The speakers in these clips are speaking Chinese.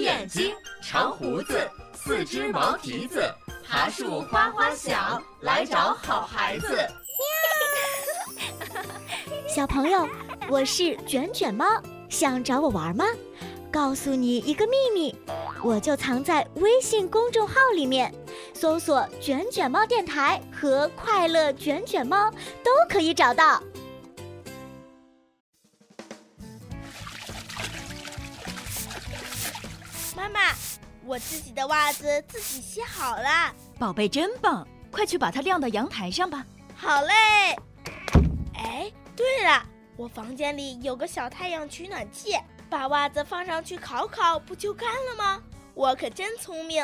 眼睛，长胡子，四只毛蹄子，爬树哗哗响，来找好孩子。 小朋友，我是卷卷猫，想找我玩吗？告诉你一个秘密，我就藏在微信公众号里面，搜索卷卷猫电台和快乐卷卷猫都可以找到。 妈妈，我自己的袜子自己洗好了。 宝贝真棒，快去把它晾到阳台上吧。 好嘞。哎，对了，我房间里有个小太阳取暖器，把袜子放上去烤烤，不就干了吗？我可真聪明。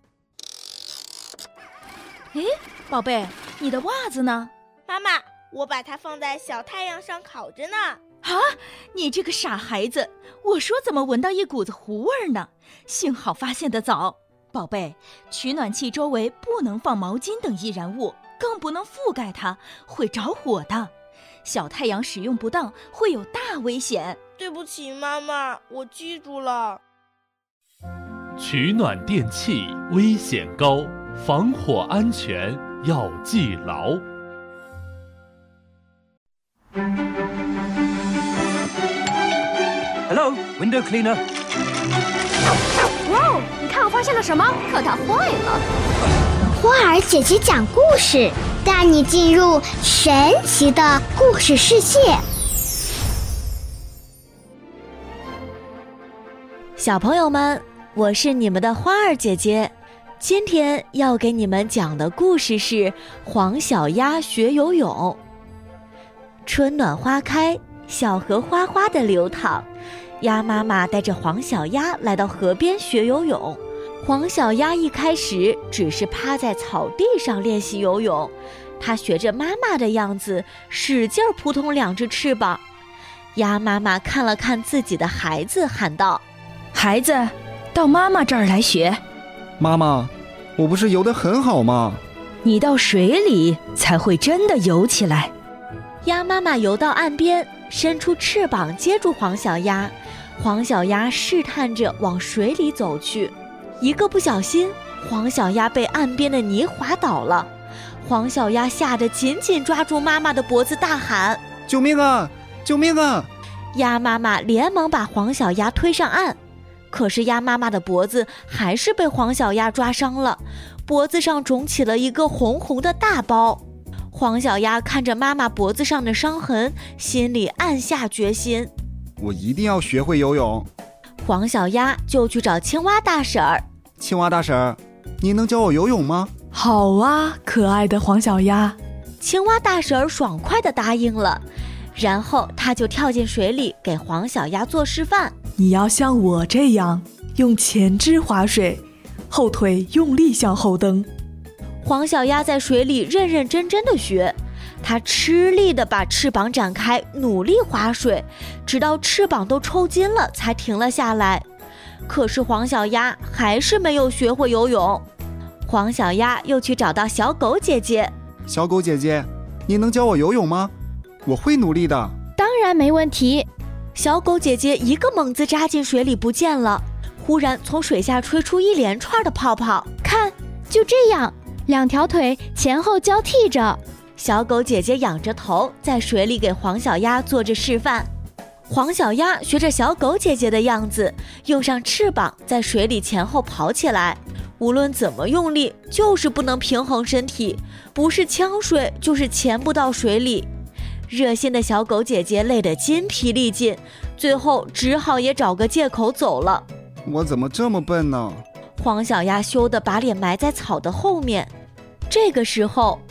诶，宝贝，你的袜子呢？ 妈妈，我把它放在小太阳上烤着呢。 啊，你这个傻孩子，我说怎么闻到一股子糊味儿呢？幸好发现得早。宝贝，取暖器周围不能放毛巾等易燃物，更不能覆盖它，会着火的。小太阳使用不当会有大危险。 对不起妈妈，我记住了。 取暖电器危险高，防火安全要记牢。 Hello, window cleaner. 哇哦，你看我发现了什么？可它坏了。 花儿姐姐讲故事，带你进入神奇的故事世界。 小朋友们，我是你们的花儿姐姐。今天要给你们讲的故事是黄小鸭学游泳。春暖花开，小河哗哗地流淌，鸭妈妈带着黄小鸭来到河边学游泳。黄小鸭一开始只是趴在草地上练习游泳，它学着妈妈的样子，使劲扑通两只翅膀。鸭妈妈看了看自己的孩子，喊道： 孩子，到妈妈这儿来学。 妈妈，我不是游得很好吗？ 你到水里才会真的游起来。 鸭妈妈游到岸边，伸出翅膀接住黄小鸭。黄小鸭试探着往水里走去，一个不小心，黄小鸭被岸边的泥滑倒了。黄小鸭吓得紧紧抓住妈妈的脖子，大喊： 救命啊！救命啊！ 鸭妈妈连忙把黄小鸭推上岸，可是鸭妈妈的脖子还是被黄小鸭抓伤了，脖子上肿起了一个红红的大包。黄小鸭看着妈妈脖子上的伤痕，心里暗下决心： 我一定要学会游泳。 黄小鸭就去找青蛙大婶儿。 青蛙大婶儿，你能教我游泳吗？ 好啊，可爱的黄小鸭。 青蛙大婶儿爽快地答应了，然后他就跳进水里给黄小鸭做示范。 你要像我这样，用前肢划水，后腿用力向后蹬。 黄小鸭在水里认认真真地学，它吃力地把翅膀展开，努力划水，直到翅膀都抽筋了才停了下来。可是黄小鸭还是没有学会游泳。黄小鸭又去找到小狗姐姐。 小狗姐姐，你能教我游泳吗？我会努力的。 当然没问题。 小狗姐姐一个猛子扎进水里不见了，忽然从水下吹出一连串的泡泡。 看，就这样，两条腿前后交替着。 小狗姐姐仰着头在水里给黄小鸭做着示范。黄小鸭学着小狗姐姐的样子，用上翅膀在水里前后跑起来。无论怎么用力，就是不能平衡身体，不是呛水就是潜不到水里。热心的小狗姐姐累得筋疲力尽，最后只好也找个借口走了。 我怎么这么笨呢？ 黄小鸭羞得把脸埋在草的后面。这个时候，